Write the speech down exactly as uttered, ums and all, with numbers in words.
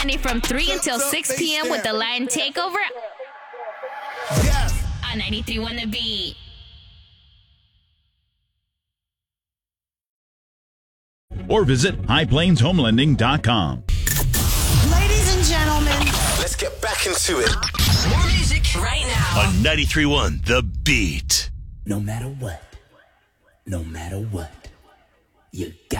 From three until six p.m. with the Lion Takeover Yes. on ninety-three point one The Beat. Or visit high plains home lending dot com. Ladies and gentlemen, Let's get back into it. More music right now. On ninety-three point one The Beat. No matter what, no matter what, you got